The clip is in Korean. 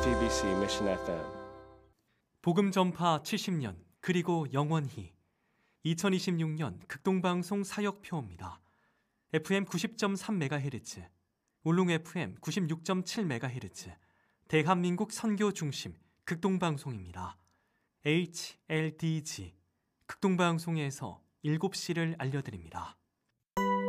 JTBC Mission FM. 복음 전파 70년 그리고 영원히 2026년 극동방송 사역표입니다. FM 90.3MHz, 울릉 FM 96.7MHz, 대한민국 선교 중심 극동방송입니다. HLDG 극동방송에서 7시를 알려드립니다.